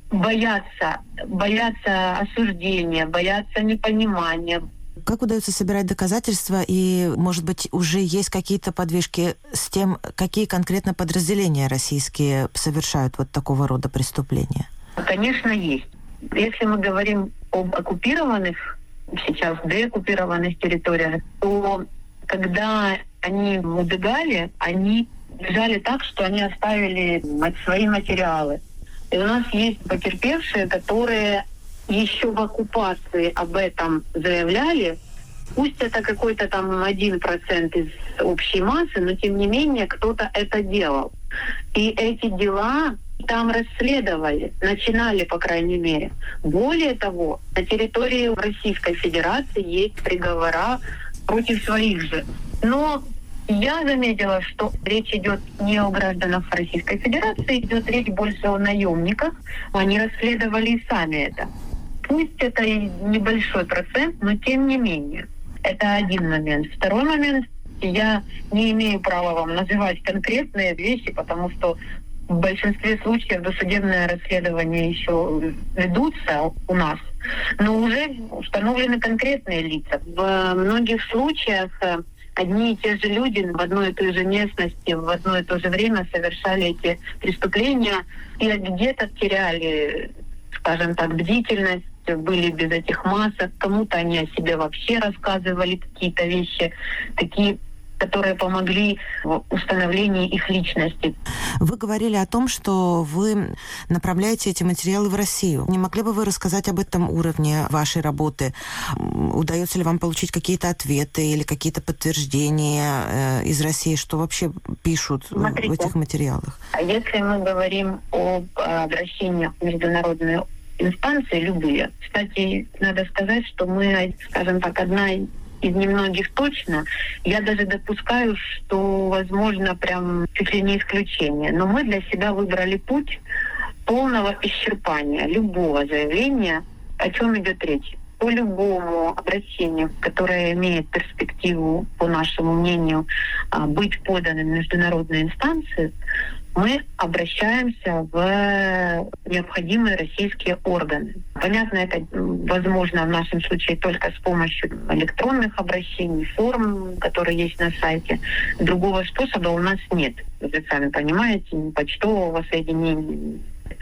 боятся осуждения, боятся непонимания. Как удается собирать доказательства, и, может быть, уже есть какие-то подвижки с тем, какие конкретно подразделения российские совершают вот такого рода преступления? Конечно, есть. Если мы говорим об оккупированных, сейчас деоккупированных территориях, то когда они убегали, они бежали так, что они оставили свои материалы. И у нас есть потерпевшие, которые еще в оккупации об этом заявляли. Пусть это какой-то там 1% из общей массы, но тем не менее кто-то это делал. И эти дела там расследовали, начинали, по крайней мере. Более того, на территории Российской Федерации есть приговора против своих же. Но я заметила, что речь идет не о гражданах Российской Федерации, идет речь больше о наемниках. Они расследовали и сами это. Пусть это и небольшой процент, но тем не менее. Это один момент. Второй момент. Я не имею права вам называть конкретные вещи, потому что в большинстве случаев досудебное расследование еще ведутся у нас, но уже установлены конкретные лица. В многих случаях одни и те же люди в одной и той же местности в одно и то же время совершали эти преступления и где-то теряли, скажем так, бдительность, были без этих масок, кому-то они о себе вообще рассказывали какие-то вещи, такие, которые помогли в установлении их личности. Вы говорили о том, что вы направляете эти материалы в Россию. Не могли бы вы рассказать об этом уровне вашей работы? Удается ли вам получить какие-то ответы или какие-то подтверждения из России, что вообще пишут в этих материалах? Если мы говорим об обращениях в международную инстанции, любые. Кстати, надо сказать, что мы, скажем так, одна из немногих точно. Я даже допускаю, что, возможно, прям чуть ли не исключение. Но мы для себя выбрали путь полного исчерпания любого заявления, о чем идет речь. По любому обращению, которое имеет перспективу, по нашему мнению, быть поданным в международные инстанции, мы обращаемся в необходимые российские органы. Понятно, это возможно в нашем случае только с помощью электронных обращений, форм, которые есть на сайте. Другого способа у нас нет. Вы сами понимаете, ни почтового соединения.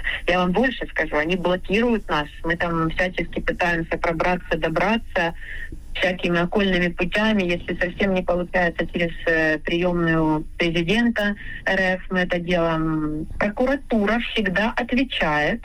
Я вам больше скажу, они блокируют нас. Мы там всячески пытаемся пробраться, добраться всякими окольными путями. Если совсем не получается через приемную президента РФ, мы это делаем. Прокуратура всегда отвечает,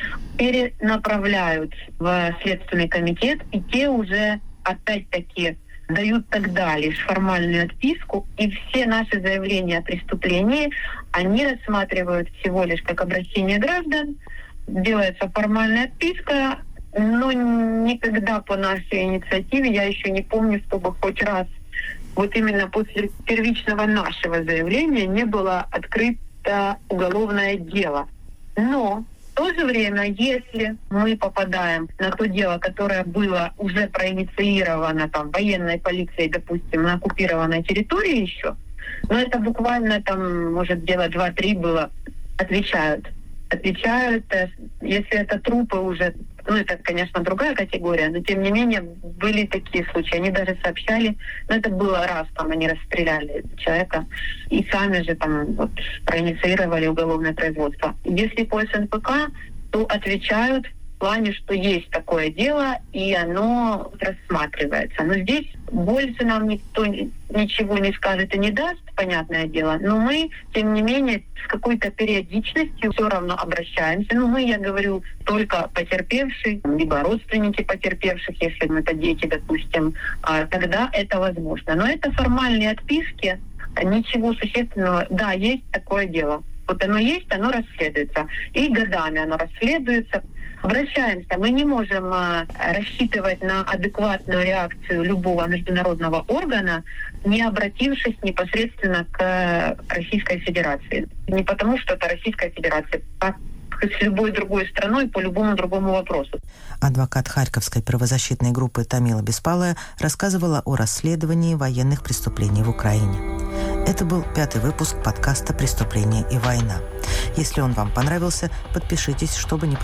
перенаправляют в Следственный комитет, и те уже опять-таки дают тогда лишь формальную отписку, и все наши заявления о преступлении они рассматривают всего лишь как обращение граждан, делается формальная отписка, но никогда по нашей инициативе я еще не помню, чтобы хоть раз вот именно после первичного нашего заявления не было открыто уголовное дело. Но в то же время, если мы попадаем на то дело, которое было уже проинициировано там военной полицией, допустим, на оккупированной территории еще, но это буквально там, может, дело 2-3 было, отвечают. Если это трупы уже, ну это, конечно, другая категория, но тем не менее были такие случаи. Они даже сообщали, но это было раз, там они расстреляли человека и сами же там вот проинициировали уголовное производство. Если по СНПК, то отвечают в плане, что есть такое дело, и оно рассматривается. Но здесь больше нам никто ничего не скажет и не даст, понятное дело, но мы, тем не менее, с какой-то периодичностью все равно обращаемся. Ну, мы, я говорю, только потерпевшие, либо родственники потерпевших, если это дети, допустим, тогда это возможно. Но это формальные отписки, ничего существенного. Да, есть такое дело. Вот оно есть, оно расследуется. И годами оно расследуется. Обращаемся. Мы не можем рассчитывать на адекватную реакцию любого международного органа, не обратившись непосредственно к Российской Федерации. Не потому, что это Российская Федерация, а с любой другой страной по любому другому вопросу. Адвокат Харьковской правозащитной группы Тамила Беспалая рассказывала о расследовании военных преступлений в Украине. Это был 5-й выпуск подкаста «Преступление и война». Если он вам понравился, подпишитесь, чтобы не